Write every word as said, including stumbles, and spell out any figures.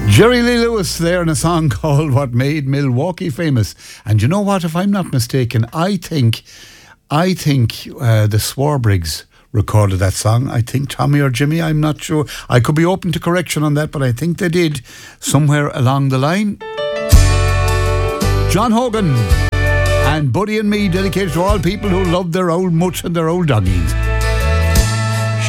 Jerry Lee Lewis there in a song called What Made Milwaukee Famous. And you know what, if I'm not mistaken, I think I think uh, the Swarbrigs recorded that song. I think Tommy or Jimmy, I'm not sure. I could be open to correction on that, but I think they did somewhere along the line. John Hogan and Buddy and Me, dedicated to all people who love their old mutt and their old doggies.